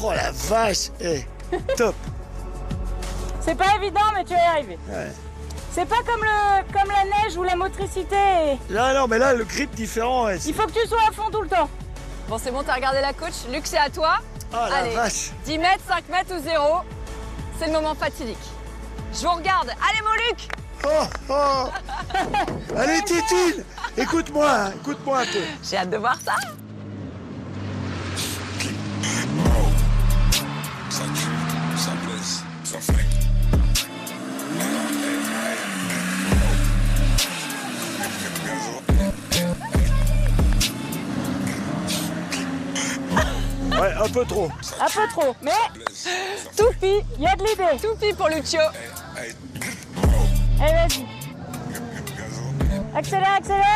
Oh la vache. Top. C'est pas évident, mais tu vas y arriver. Ouais. C'est pas comme la neige ou la motricité. Non, mais là, le grip différent. Ouais, Il faut que tu sois à fond tout le temps. Bon, c'est bon, t'as regardé la coach. Luc, c'est à toi. Oh la Allez, vache. 10 mètres, 5 mètres ou 0. C'est le moment fatidique. Je vous regarde. Allez, mon Luc. Allez, Titine. Écoute-moi un peu. J'ai hâte de voir ça. Ouais, un peu trop. Un peu trop, mais Toupi, il y a de l'idée. Toupi pour Lucio. Allez, vas-y. Accélère.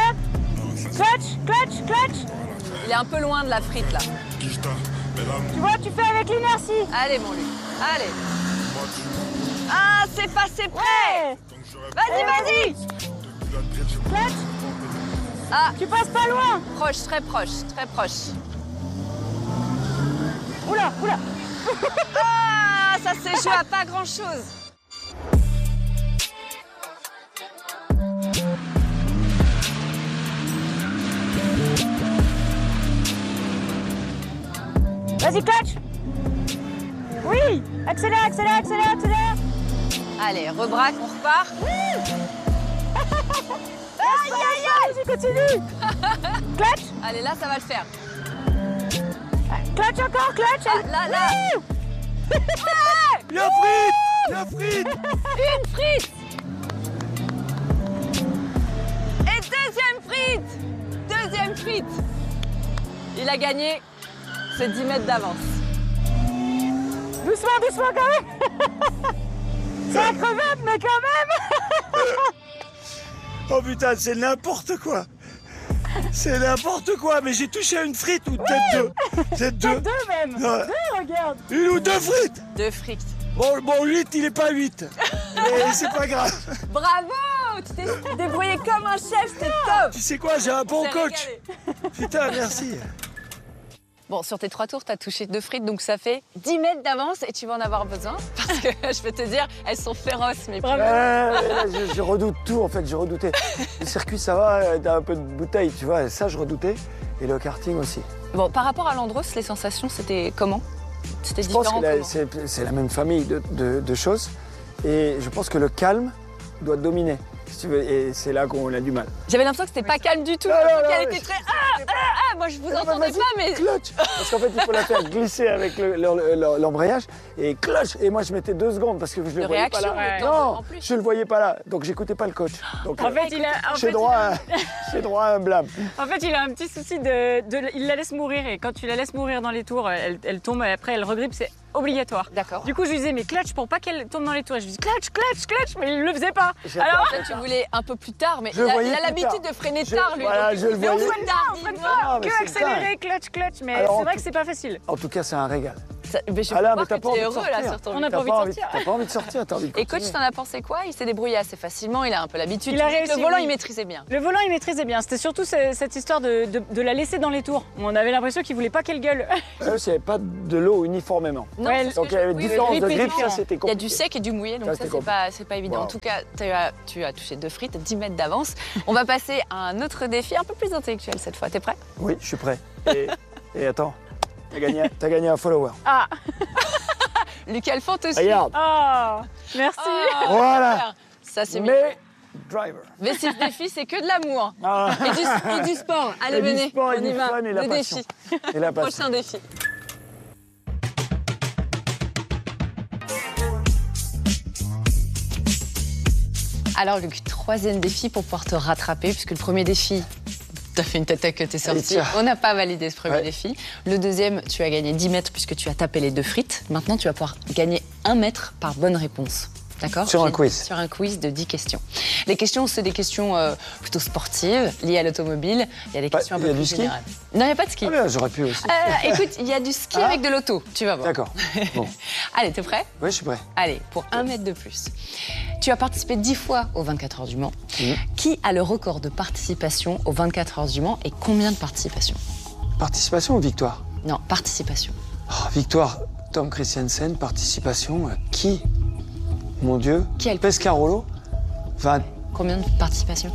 Clutch. Il est un peu loin de la frite, là. Tu vois, tu fais avec l'inertie. Allez, mon Luc. Allez. Ah, c'est passé près. Ouais. Vas-y. Clutch. Ah, Tu passes pas loin. proche, très proche. Oula. Ah, ça s'est joué à pas grand-chose. Vas-y, clutch. Oui. Accélère. Allez, rebraque, on repart. Vas-y, continue. Clutch. Allez, là, ça va le faire. Clutch encore, clutch. Ah, là. La frite. Une frite. Et deuxième frite. Il a gagné. C'est 10 mètres d'avance. Doucement quand même. C'est un crevette, mais quand même. Oh putain, c'est n'importe quoi. Mais j'ai touché à une frite ou peut-être deux. Peut-être deux. Deux même. Ouais. Deux, regarde. Une ou deux frites. 2 frites. Bon, 8, il est pas 8. Mais c'est pas grave. Bravo. Tu t'es débrouillé comme un chef, c'était top. Tu sais quoi, j'ai un bon On s'est coach. régalé. Putain, merci. Bon, sur tes 3 tours, tu as touché 2 frites, donc ça fait 10 mètres d'avance et tu vas en avoir besoin. Parce que je peux te dire, elles sont féroces, mes Bravo. Je redoute tout, en fait, j'ai redouté. Le circuit, ça va, t'as un peu de bouteille, tu vois, ça, je redoutais. Et le karting aussi. Bon, par rapport à l'Andros, les sensations, c'était comment? C'était Je pense différent que comment c'est la même famille de choses. Et je pense que le calme doit dominer, si tu veux. Et c'est là qu'on a du mal. J'avais l'impression que c'était pas calme du tout. Non, Elle non, était mais très... moi, je vous entendais Vas-y, pas, mais... Clutch. Parce qu'en fait, il faut la faire glisser avec l'embrayage. Et clutch. Et moi, je mettais 2 secondes parce que je le voyais pas réaction, là. le temps, Non, en plus. je le voyais pas là. Donc, j'écoutais pas le coach. Donc, En fait, j'ai droit à un blâme. En fait, il a un petit souci il la laisse mourir et quand tu la laisses mourir dans les tours, elle tombe et après elle regrippe, c'est obligatoire. D'accord. Du coup, je lui disais mais clutch pour pas qu'elle tombe dans les tours. Et je lui dis clutch, mais il le faisait pas. Alors, en fait, tu voulais un peu plus tard, mais Je il voyais a plus l'habitude tard. de freiner Je- tard, lui. voilà, donc je le il fait en voyais. freine tard, Freine dis-moi. pas, Non, mais que c'est accélérer, clutch. Mais Alors, c'est en vrai tout- que c'est pas facile. En tout cas, c'est un régal. Mais je Alain, vois mais t'as que pas t'es envie de heureux, là, sortir. sur ton On a vélo. pas envie de sortir. T'as pas envie de sortir, t'as envie de Et coach, continuer. t'en as pensé quoi? Il s'est débrouillé assez facilement, il a un peu l'habitude. Il a Tu dis que réussi, le volant, oui. il maîtrisait bien. Le volant, il maîtrisait bien. C'était surtout cette histoire de la laisser dans les tours. On avait l'impression qu'il voulait pas qu'elle gueule. Eux, il n'y avait pas de l'eau uniformément. Non, Ouais, c'est ce Donc, que il y avait oui, différence le de grip est grip, ça, différent. c'était Il y a compliqué. du sec et du mouillé, donc Ça, ça, c'était c'est pas évident. Wow. En tout cas, tu as touché 2 frites, 10 mètres d'avance. On va passer à un autre défi, un peu plus intellectuel cette fois. T'es prêt? Oui, je suis prêt. Et attends, t'as gagné un follower. Ah, Luc Alphonse aussi. Regarde, oh, merci. Ah, voilà. Ça, c'est mignon. Mais driver. V6 défi, c'est que de l'amour. Ah. Et du sport. Allez, Et du venez, sport, et on du y va. fun et la Le passion. défi. Et la passion. Prochain défi. Alors Luc, 3e défi pour pouvoir te rattraper, puisque le premier défi, tu as fait une tête à queue, t'es sorti. tiens. On n'a pas validé ce premier Ouais. défi. Le deuxième, tu as gagné 10 mètres puisque tu as tapé les 2 frites. Maintenant, tu vas pouvoir gagner 1 mètre par bonne réponse. D'accord? Sur un quiz. Sur un quiz de 10 questions. Les questions, c'est des questions plutôt sportives, liées à l'automobile. Il y a des questions un il y peu a du plus ski générales. Non, il n'y a pas de ski. Ah bien, j'aurais pu aussi. Écoute, il y a du ski Ah. avec de l'auto, tu vas voir. D'accord. Bon. Allez, t'es prêt? Oui, je suis prêt. Allez, pour 1 mètre de plus. Tu as participé 10 fois aux 24 heures du Mans. Mhm. Qui a le record de participation aux 24 heures du Mans et combien de participation? Participation ou victoire? Non, participation. Oh, victoire. Tom Christiansen, participation. Qui? Mon Dieu. Quel? Pescarolo. 20... Combien de participations?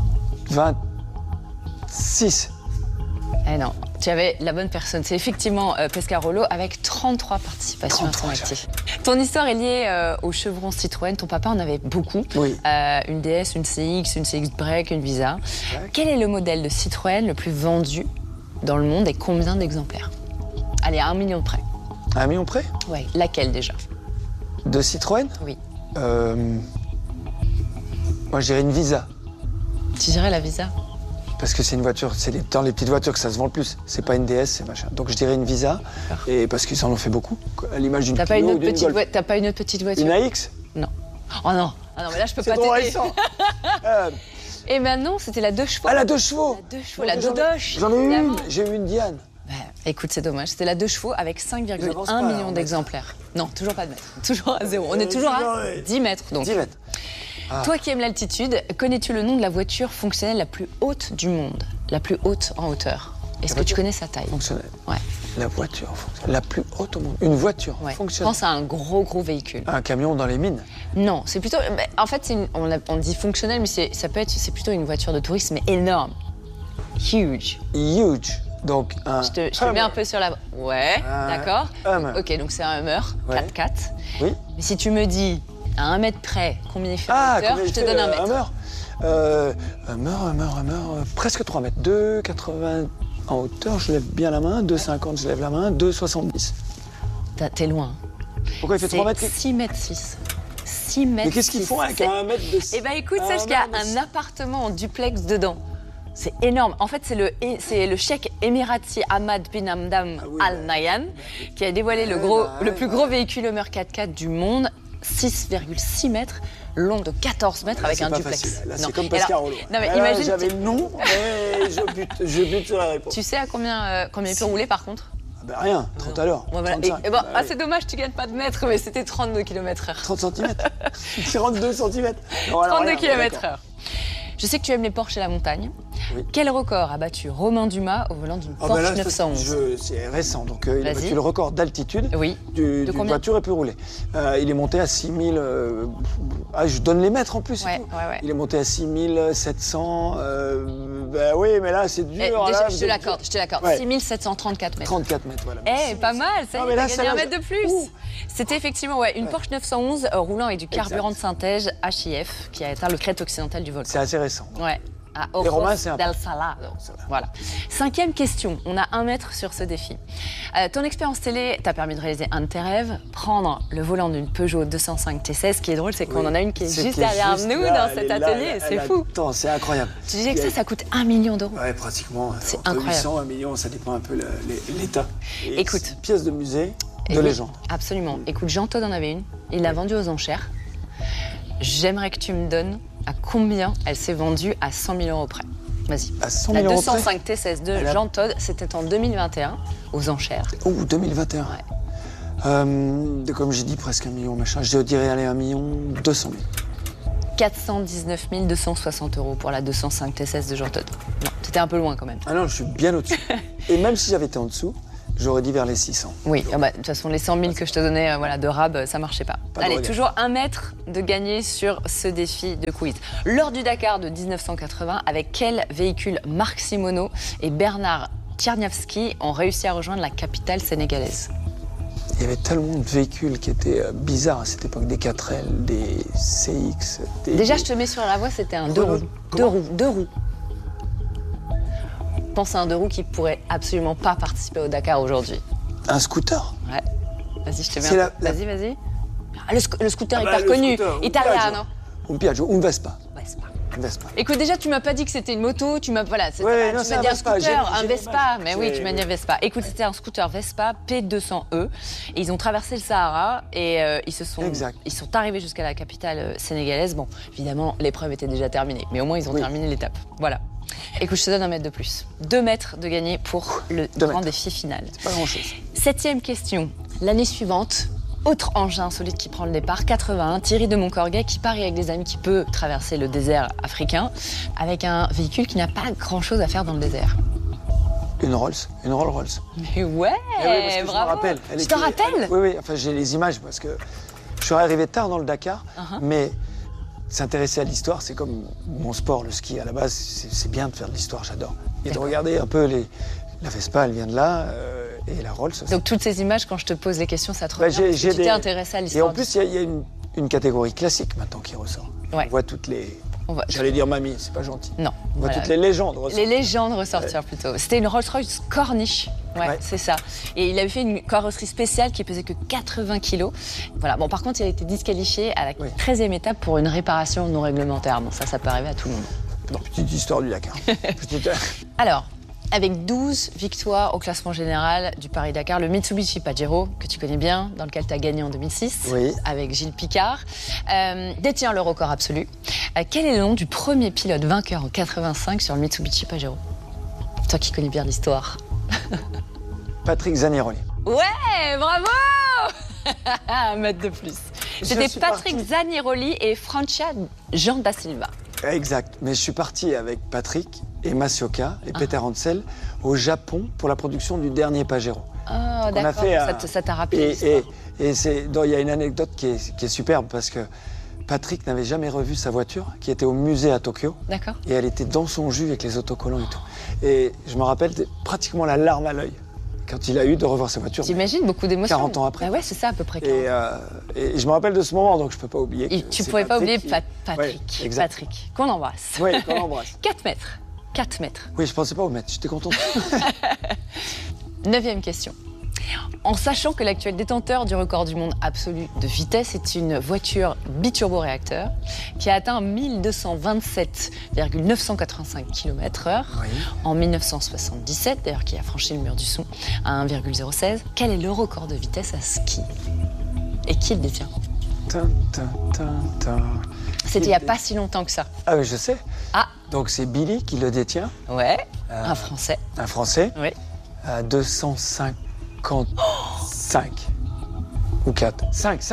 26. Eh non, tu avais la bonne personne. C'est effectivement Pescarolo avec 33 participations à son actif. Ton histoire est liée au chevron Citroën. Ton papa en avait beaucoup. Oui. Une DS, une CX, une CX Break, une Visa. Quel est le modèle de Citroën le plus vendu dans le monde et combien d'exemplaires? Allez, à 1 million près. À 1 million près? Ouais. Laquelle déjà? De Citroën? Oui. Moi, je dirais une Visa. Tu dirais la Visa? Parce que c'est une voiture, dans les petites voitures que ça se vend le plus. C'est pas une DS, c'est machin. Donc je dirais une Visa, et parce qu'ils en ont fait beaucoup, à l'image d'une T'as pas, Clio ou d'une Golf. T'as pas une autre petite voiture? Une AX? Non. Oh non. Ah non, mais là, je peux C'est pas trop t'aider. récent. Et maintenant, c'était la 2 chevaux. Ah, la 2 chevaux. La 2 chevaux, la Dodoche. J'en ai eu évidemment. une, j'ai eu une Diane. Bah, écoute, c'est dommage. C'était la 2 chevaux avec Ils avancent 5,1 pas, millions en d'exemplaires. Non, toujours pas de mètres. Toujours à zéro. On est toujours à 10 mètres. Donc. 10 mètres. Toi qui aimes l'altitude, connais-tu le nom de la voiture fonctionnelle la plus haute du monde? La plus haute en hauteur? Est-ce que tu connais sa taille? Fonctionnelle. Ouais. La voiture fonctionnelle. La plus haute au monde. Une voiture Ouais. fonctionnelle. Pense à un gros véhicule. Un camion dans les mines. Non, c'est plutôt. En fait, on dit fonctionnel, mais c'est plutôt une voiture de tourisme, mais énorme. Huge. Huge. Donc un. Je te mets un peu sur la. Ouais, d'accord. Hummer. Ok, donc c'est un Hummer, Ouais. 4x4. Oui. Mais si tu me dis à 1 mètre près combien il fait en hauteur, combien je il te fait, donne 1 mètre. Hummer, presque 3 mètres. 2,80 en hauteur, je lève bien la main. 2,50, je lève la main. 2,70. T'es loin. Pourquoi il fait 3 mètres? 6 mètres 6. 6 mètres. Mais qu'est-ce qu'ils font avec 1 mètre de 6? Eh ben écoute, sache qu'il y a un appartement en duplex dedans. C'est énorme. En fait, c'est le cheikh émirati Ahmad bin Hamdan Al Nahyan qui a dévoilé le plus gros véhicule Hummer 4x4 du monde, 6,6 mètres, long de 14 mètres avec un duplex. Facile. Là, Non. c'est comme Et alors- Pescarolo. Non mais Là, imagine. J'avais le nom, mais je bute sur la réponse. Tu sais à combien il peut rouler par contre? Ah ben rien, 30 à l'heure. Ouais, voilà. 35. Et bon, Bah oui. c'est dommage, tu gagnes pas de mètres, mais c'était 32 km/h. 30 cm 42 cm 32 km/h. Je sais que tu aimes les Porsche et la montagne. Oui. Quel record a battu Romain Dumas au volant d'une Porsche 911? C'est récent, donc il a Vas-y. battu le record d'altitude Oui. d'une combien? voiture et peut rouler. Il est monté à 6000... je donne les mètres en plus. c'est Ouais, tout. ouais. Il est monté à 6700... ben oui, mais là, c'est dur. Eh, là, déjà, vous je te êtes l'accorde, dur. je te l'accorde. Ouais. 6734 mètres. 34 mètres, voilà. Eh, pas mal, ça y Non, est, mais là, t'as gagné celle-là, 1 mètre de plus. Ouh. C'était effectivement une Porsche 911 roulant avec du carburant Exact. de synthèse HIF qui a atteint le crête occidentale du volcan. C'est assez récent. Ouais. À Les Romains, Ojos c'est un- del Salado. Voilà. 5e question. On a 1 mètre sur ce défi. Ton expérience télé t'a permis de réaliser un de tes rêves, prendre le volant d'une Peugeot 205 T16. Ce qui est drôle, c'est qu'on en a une qui est juste derrière nous dans cet atelier. C'est fou. Attends, c'est incroyable. Tu disais que ça coûte 1 million d'euros. Ouais, pratiquement. C'est Entre incroyable. 800 et 1 million, ça dépend un peu l'état. Et Écoute. c'est une pièce de musée Et de oui, légende. Absolument. Écoute, Jean Todt en avait une. Il l'a vendue aux enchères. J'aimerais que tu me donnes à combien elle s'est vendue à 100 000 euros près. Vas-y. À 100 La 000 euros près 205 T16 de Elle a- Jean Todt, c'était en 2021 aux enchères. Ouh, 2021. Ouais. Comme j'ai dit, presque 1 million, machin. Je dirais, allez, 1 million 200 000. 419 260 euros pour la 205 T16 de Jean Todt. Non, t'étais un peu loin quand même. Ah non, je suis bien au-dessus. Et même si j'avais été en dessous, j'aurais dit vers les 600. Oui, de toute façon, les 100 000 que je te donnais de rab, ça marchait pas. Pas de Allez, regret. toujours 1 mètre de gagner sur ce défi de quiz. Lors du Dakar de 1980, avec quel véhicule Marc Simoneau et Bernard Tcherniavski ont réussi à rejoindre la capitale sénégalaise? Il y avait tellement de véhicules qui étaient bizarres à cette époque, des 4L, des CX. Déjà, je te mets sur la voie, c'était un deux Renault. roues. Comment Deux roues. Pense à un deux roues qui pourrait absolument pas participer au Dakar aujourd'hui. Un scooter. Ouais. Vas-y, je te mets C'est un peu. la- Vas-y. Ah, le scooter Ah bah, hyper le connu, scooter, un italiano. Un Piaggio, un Vespa. Ouais, c'est pas. Un Vespa. Écoute, déjà, tu m'as pas dit que c'était une moto, tu m'as Ouais, tu non, m'as c'est un dit un Vespa, scooter, j'ai un Vespa. l'image. Mais oui, J'ai- tu m'as dit un Vespa. Écoute, c'était un scooter Vespa P200E. Et ils ont traversé le Sahara et ils sont arrivés jusqu'à la capitale sénégalaise. Bon, évidemment, l'épreuve était déjà terminée, mais au moins ils ont terminé l'étape. Voilà. Écoute, je te donne 1 mètre de plus. 2 mètres de gagné pour le 2 grand mètres. défi final. Pas grand-chose. 7e question. L'année suivante, autre engin insolite qui prend le départ, 81, Thierry de Moncorguet qui parie avec des amis qui peut traverser le désert africain avec un véhicule qui n'a pas grand-chose à faire dans le désert. Une Rolls Royce. Mais ouais, Eh oui, parce que je bravo. me rappelle. Tu t'en rappelles? Oui, enfin j'ai les images parce que je suis arrivé tard dans le Dakar, mais s'intéresser à l'histoire, c'est comme mon sport, le ski. À la base, c'est bien de faire de l'histoire, j'adore. Et de regarder un peu la Vespa, elle vient de là, et la Rolls aussi. Donc toutes ces images, quand je te pose les questions, ça te Bah, revient parce que tu t'es intéressé à Et l'histoire. en plus, il y a une catégorie classique maintenant qui ressort. Ouais. On voit toutes les... On voit- J'allais dire mamie, c'est pas gentil. Non. On voit voilà. toutes les légendes ressortir. Les légendes ressortir plutôt. C'était une Rolls-Royce Corniche. Ouais, c'est ça. Et il avait fait une carrosserie spéciale qui pesait que 80 kilos. Voilà. Bon, par contre, il a été disqualifié à la 13e étape pour une réparation non réglementaire. Bon, ça peut arriver à tout le monde. Non, petite histoire du Dakar. Alors, avec 12 victoires au classement général du Paris-Dakar, le Mitsubishi Pajero, que tu connais bien, dans lequel tu as gagné en 2006, Oui. avec Gilles Picard, détient le record absolu. Quel est le nom du premier pilote vainqueur en 85 sur le Mitsubishi Pajero? Toi qui connais bien l'histoire. Patrick Zaniroli. Ouais, bravo. Un mètre de plus. C'était suis Patrick parti. Zaniroli et Francia Jean da Silva. Exact. Mais je suis parti avec Patrick et Masioka et Peter Hansel au Japon pour la production du dernier Pajero. Oh, Qu'on a d'accord, fait ça t'a rappelé l'histoire. Et il y a une anecdote qui est superbe parce que Patrick n'avait jamais revu sa voiture qui était au musée à Tokyo. D'accord. Et elle était dans son jus avec les autocollants et tout. Et je me rappelle pratiquement la larme à l'œil quand il a eu de revoir sa voiture. T'imagines beaucoup d'émotions. 40 ans après. Ah ouais, c'est ça à peu près. 40. Et je me rappelle de ce moment, donc je peux pas oublier. Et que tu c'est pouvais pas oublier Patrick Patrick. Ouais, exact. Patrick, qu'on embrasse. Oui, qu'on embrasse. 4 mètres. 4 mètres. Oui, je pensais pas au mètre, j'étais content. 9e question. En sachant que l'actuel détenteur du record du monde absolu de vitesse est une voiture biturbo-réacteur qui a atteint 1227,985 km/h Oui. en 1977, d'ailleurs qui a franchi le mur du son à 1,016, quel est le record de vitesse à ski? Et qui le détient? Tin, tin, tin, tin. C'était il n'y a pas si longtemps que ça. Ah oui, je sais. Ah, Donc c'est Billy qui le détient, ouais, un Français. un Français, Oui. à 255 ou 4. 5.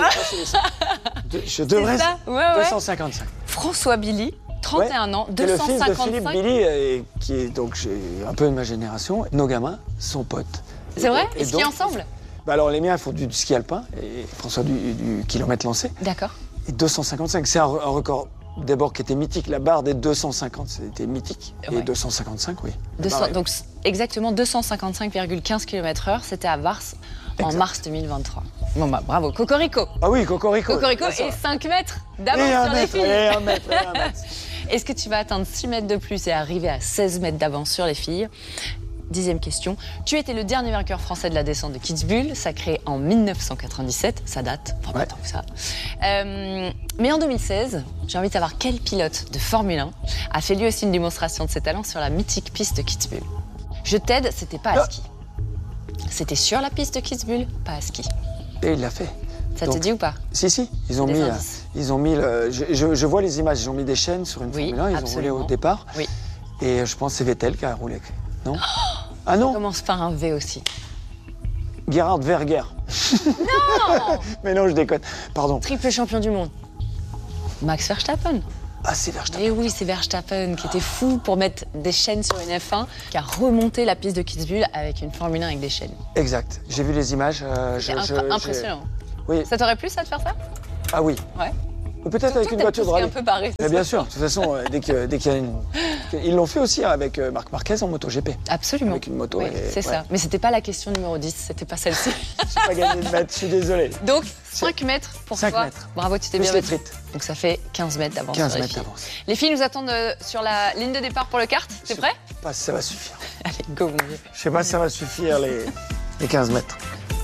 Je devrais. ça, ouais. 255. François Billy, 31 ans, Et le fils de 255. Philippe Billy, qui est donc un peu de ma génération, nos gamins, son pote. C'est vrai? Et Ils skient donc, ensemble? Bah alors les miens font du ski alpin et François du kilomètre lancé. D'accord. Et 255, c'est un record d'abord qui était mythique. La barre des 250, c'était mythique. Ouais. Et 255, oui. La 200 barre est- donc exactement 255,15 km/h, c'était à Vars en Exact. mars 2023. Bon bah bravo, Cocorico. Ah oui, Cocorico. Cocorico Là, ça et va. 5 mètres Et d'avance un sur les mètre, filles. et un mètre, et un mètre. Est-ce que tu vas atteindre 6 mètres de plus et arriver à 16 mètres d'avance sur les filles? 10e question. Tu étais le dernier vainqueur français de la descente de Kitzbühel, sacré en 1997. Ça date, enfin pas Ouais. tant que ça. Mais en 2016, j'ai envie de savoir quel pilote de Formule 1 a fait lui aussi une démonstration de ses talents sur la mythique piste de Kitzbühel. Je t'aide, c'était pas à ski. C'était sur la piste de Kitzbühel, pas à ski. Et il l'a fait. Ça te Donc, dit ou pas? Si, ils ont Des mis, indices. je vois les images, ils ont mis des chaînes sur une Oui, Formule 1, ils ont absolument. roulé au départ. Oui. Et je pense que c'est Vettel qui a roulé. Non Ah non, Commence par un V aussi. Gerhard Berger. Non Mais non, je déconne. Pardon. Triple champion du monde. Max Verstappen. Ah, c'est Verstappen. Et oui, c'est Verstappen qui était fou pour mettre des chaînes sur une F1, qui a remonté la piste de Kitzbühel avec une Formule 1 avec des chaînes. Exact. J'ai vu les images. C'est impressionnant. Oui. Ça t'aurait plu, ça, de faire ça? Ah oui. Ouais. Ou peut-être avec Tout une est voiture de poussé rallye. un peu barré. Mais bien sûr. De toute façon, dès qu'il y a une... Ils l'ont fait aussi avec Marc Marquez en MotoGP. Absolument. Avec une moto Oui, et- c'est ouais. ça. Mais c'était pas la question numéro 10, c'était pas celle-ci. J'ai pas gagné de mètre, je suis désolé. Donc, 5 mètres pour 5 toi. mètres. Bravo, tu t'es Plus bien les battu. frites. Donc ça fait 15 mètres d'avance 15 sur les mètres filles. d'avance. Les filles nous attendent sur la ligne de départ pour le kart. T'es prêt? Je sais pas si ça va suffire. Allez, go, mon vieux. Je sais pas si ça va suffire les 15 mètres.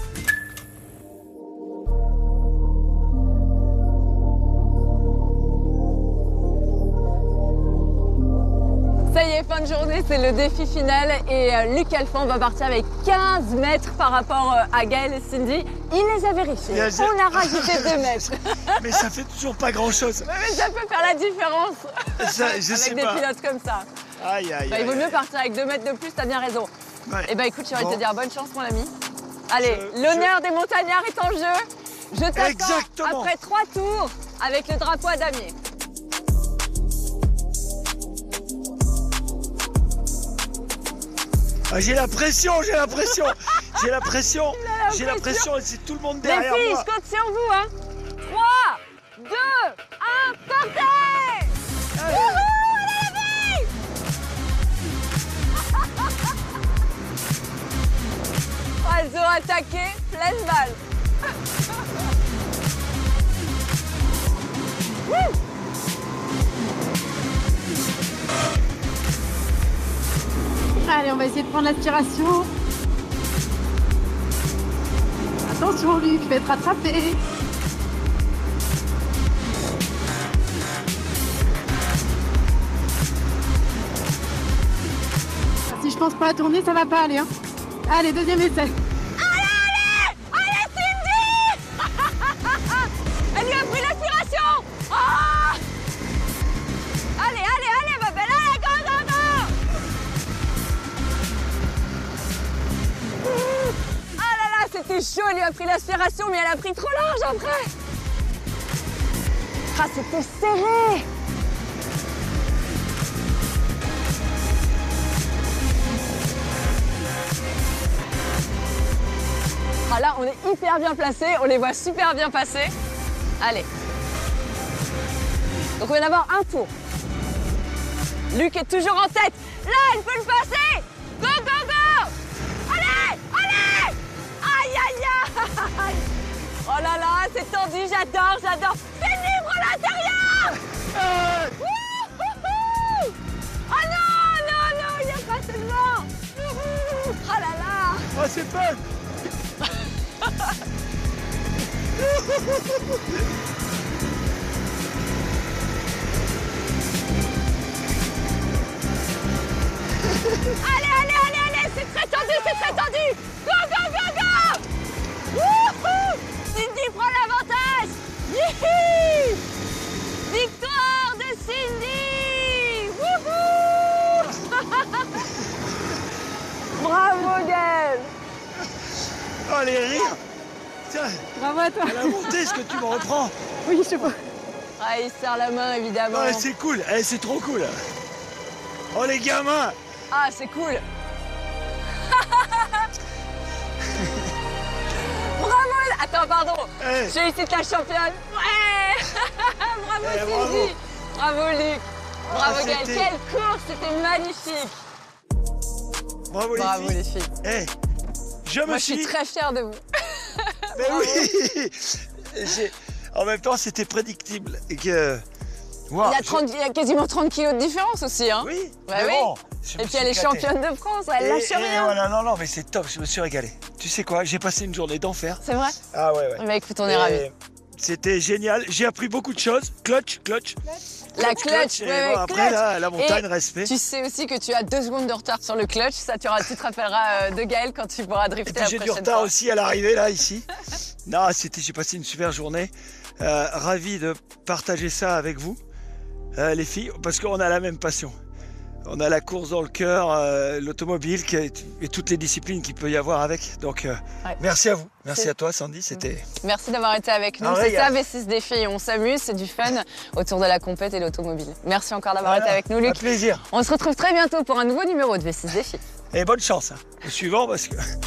Ça y est, fin de journée, c'est le défi final et Luc Alphand va partir avec 15 mètres par rapport à Gaël et Cindy. Il les a vérifiés. Bien sûr. On a rajouté 2 mètres. Mais ça fait toujours pas grand-chose. Mais ça peut faire la différence Ça, je avec des pilotes comme ça. Aïe, aïe, Bah, il vaut mieux partir avec 2 mètres de plus, t'as bien raison. Ouais. Eh ben écoute, j'ai envie de Bon. te dire bonne chance, mon ami. Allez, Je- l'honneur des montagnards est en jeu. Je t'attends Exactement. après 3 tours avec le drapeau à damier. Ah, j'ai la pression, j'ai la pression. J'ai la pression. J'ai la pression et c'est tout le monde derrière Les filles, moi. je compte sur vous, hein. 3, 2, 1, partez. Wouhou, allez les filles. Oh, elles ont attaqué pleine balle. Wouh. Allez, on va essayer de prendre l'aspiration. Attention, Luc, je vais être rattrapé. Si je pense pas à tourner, ça va pas aller. Hein. Allez, deuxième essai. Allez, Cindy. Elle lui a pris l'aspiration. Ah. Allez, ma belle, allez, go. Ah là là, c'était chaud, elle lui a pris l'aspiration, mais elle a pris trop large après. Ah, c'était serré. Ah là, on est hyper bien placés, on les voit super bien passer. Allez. Donc on vient d'avoir un tour. Luc est toujours en tête. Là, elle peut le passer. Go. Allez. Aïe. Oh là là, c'est tendu, j'adore. C'est libre à l'intérieur. Wouhou. Oh non, il n'y a pas assez de vent. Oh là là. Oh, c'est fun. Allez, c'est très tendu. Go. Wouhou. Cindy prend l'avantage. Youhou. Victoire de Cindy. Wouhou. Bravo, Gaëlle. Oh, les rires. Tiens, Bravo à toi. à la montée, est-ce que tu me reprends? Oui, je sais pas. Ah, il serre la main, évidemment. Ouais, c'est cool. C'est trop cool. Oh, les gamins. Ah, c'est cool. Bravo. Attends, pardon. Eh. J'ai été la championne. Ouais. Bravo, Eh, bravo. Cindy. Bravo, Luc. Bravo, Gaëlle. c'était- Quelle course, c'était magnifique. Bravo, Bravo, les les filles. filles. Je me Moi, je suis suis... très fière de vous. Mais oui. En même temps, c'était prédictible. Et que... Wow, Il y a quasiment 30 kilos de différence aussi, hein. Oui, Bah mais oui. bon, je me Et puis suis elle est éclaté. championne de France, elle lâche Et rien. voilà, non, mais c'est top, je me suis régalé. Tu sais quoi, j'ai passé une journée d'enfer. C'est vrai. Ah ouais. Bah écoute, on est Et ravis. C'était génial, j'ai appris beaucoup de choses. Clutch. La clutch, et ouais, bon, après, clutch. là, la montagne, Et respect. Tu sais aussi que tu as 2 secondes de retard sur le clutch. Ça, tu te rappelleras de Gaëlle quand tu pourras drifter Et puis la j'ai du prochaine retard fois. aussi à l'arrivée, là, ici. Non, j'ai passé une super journée. Ravi de partager ça avec vous, les filles, parce qu'on a la même passion. On a la course dans le cœur, l'automobile et toutes les disciplines qu'il peut y avoir avec. Donc, merci à vous. Merci à toi, Sandy. C'était... Merci d'avoir été avec nous. Un C'est ça, régal. V6 Défi. On s'amuse, c'est du fun autour de la compète et l'automobile. Merci encore d'avoir Voilà, été avec nous, un Luc. plaisir. On se retrouve très bientôt pour un nouveau numéro de V6 Défi. Et bonne chance, hein, au suivant, parce que...